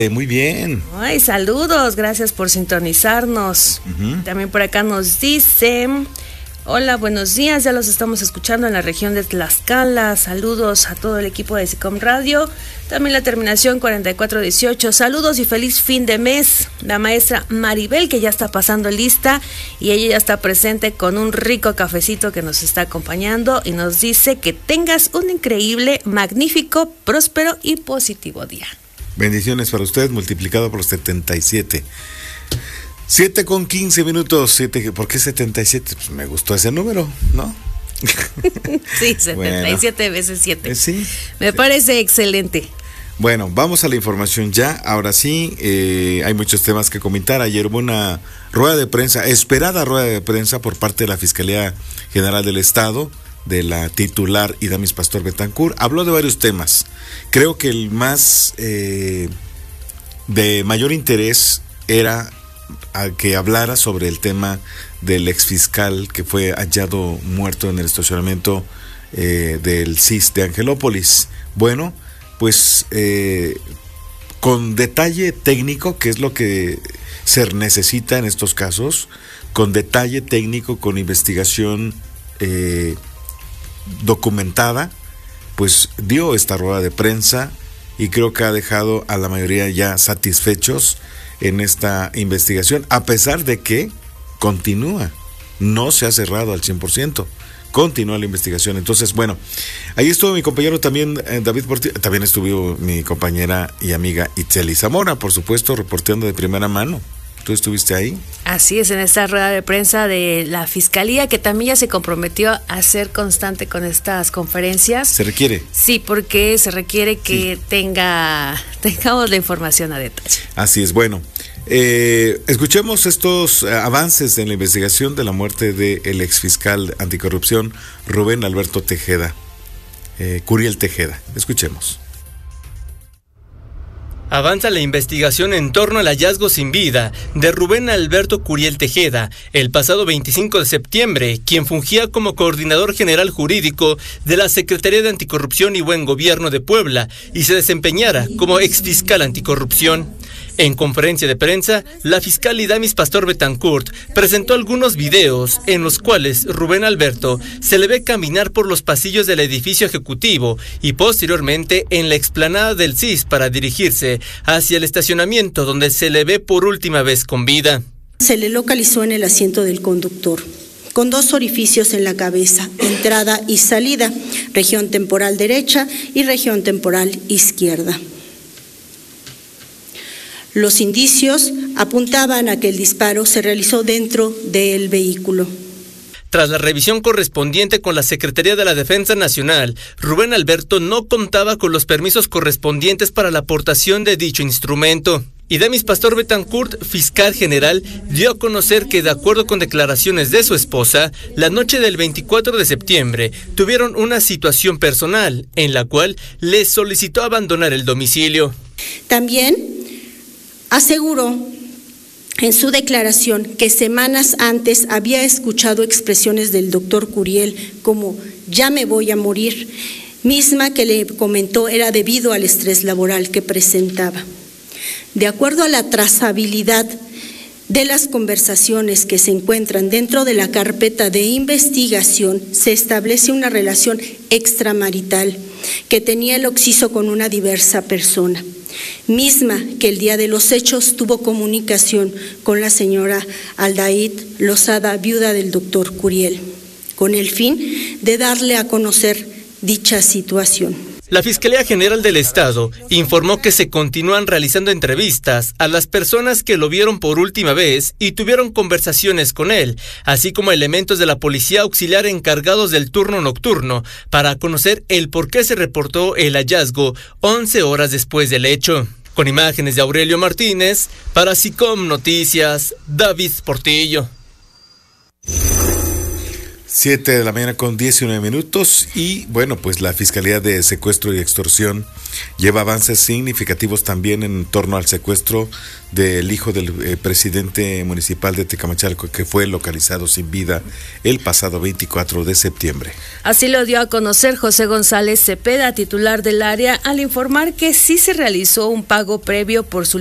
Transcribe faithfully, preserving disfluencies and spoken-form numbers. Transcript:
Muy bien. Ay, saludos, gracias por sintonizarnos. Uh-huh. También por acá nos dice: hola, buenos días, ya los estamos escuchando en la región de Tlaxcala. Saludos a todo el equipo de SICOM Radio. También la terminación cuarenta y cuatro dieciocho. Saludos y feliz fin de mes. La maestra Maribel, que ya está pasando lista y ella ya está presente con un rico cafecito que nos está acompañando y nos dice que tengas un increíble, magnífico, próspero y positivo día. Bendiciones para usted, multiplicado por los setenta y siete. siete con quince minutos. siete, ¿por qué setenta y siete? Pues me gustó ese número, ¿no? Sí, setenta y siete bueno. Veces siete. Sí. Me sí. parece excelente. Bueno, vamos a la información ya. Ahora sí, eh, hay muchos temas que comentar. Ayer hubo una rueda de prensa, esperada rueda de prensa por parte de la Fiscalía General del Estado, de la titular Idamis Pastor Betancourt. Habló de varios temas. Creo que el más eh, de mayor interés era a que hablara sobre el tema del exfiscal que fue hallado muerto en el estacionamiento eh, del C I S de Angelópolis. Bueno, pues eh, con detalle técnico, que es lo que se necesita en estos casos, con detalle técnico, con investigación eh, documentada, pues dio esta rueda de prensa y creo que ha dejado a la mayoría ya satisfechos en esta investigación, a pesar de que continúa, no se ha cerrado al cien por ciento, continúa la investigación. Entonces, bueno, ahí estuvo mi compañero también, eh, David Portillo, también estuvo mi compañera y amiga Itzeli Zamora, por supuesto, reporteando de primera mano. ¿Tú estuviste ahí? Así es, en esta rueda de prensa de la Fiscalía, que también ya se comprometió a ser constante con estas conferencias. ¿Se requiere? Sí, porque se requiere que sí. tenga tengamos la información a detalle. Así es, bueno. Eh, escuchemos estos eh, avances en la investigación de la muerte del exfiscal anticorrupción Rubén Alberto Tejeda, eh, Curiel Tejeda. Escuchemos. Avanza la investigación en torno al hallazgo sin vida de Rubén Alberto Curiel Tejeda, el pasado veinticinco de septiembre, quien fungía como coordinador general jurídico de la Secretaría de Anticorrupción y Buen Gobierno de Puebla y se desempeñara como exfiscal anticorrupción. En conferencia de prensa, la fiscal Idamis Pastor Betancourt presentó algunos videos en los cuales Rubén Alberto se le ve caminar por los pasillos del edificio ejecutivo y posteriormente en la explanada del C I S para dirigirse hacia el estacionamiento donde se le ve por última vez con vida. Se le localizó en el asiento del conductor, con dos orificios en la cabeza, entrada y salida, región temporal derecha y región temporal izquierda. Los indicios apuntaban a que el disparo se realizó dentro del vehículo. Tras la revisión correspondiente con la Secretaría de la Defensa Nacional, Rubén Alberto no contaba con los permisos correspondientes para la aportación de dicho instrumento. Idamis Pastor Betancourt, fiscal general, dio a conocer que, de acuerdo con declaraciones de su esposa, la noche del veinticuatro de septiembre tuvieron una situación personal en la cual le solicitó abandonar el domicilio. También aseguró en su declaración que semanas antes había escuchado expresiones del doctor Curiel como "ya me voy a morir", misma que le comentó era debido al estrés laboral que presentaba. De acuerdo a la trazabilidad de las conversaciones que se encuentran dentro de la carpeta de investigación, se establece una relación extramarital que tenía el occiso con una diversa persona, misma que el día de los hechos tuvo comunicación con la señora Aldaid Lozada, viuda del doctor Curiel, con el fin de darle a conocer dicha situación. La Fiscalía General del Estado informó que se continúan realizando entrevistas a las personas que lo vieron por última vez y tuvieron conversaciones con él, así como elementos de la Policía Auxiliar encargados del turno nocturno, para conocer el por qué se reportó el hallazgo once horas después del hecho. Con imágenes de Aurelio Martínez, para SICOM Noticias, David Portillo. Siete de la mañana con diecinueve minutos y bueno, pues la Fiscalía de Secuestro y Extorsión lleva avances significativos también en torno al secuestro del hijo del eh, presidente municipal de Tecamachalco, que fue localizado sin vida el pasado veinticuatro de septiembre. Así lo dio a conocer José González Cepeda, titular del área, al informar que sí se realizó un pago previo por su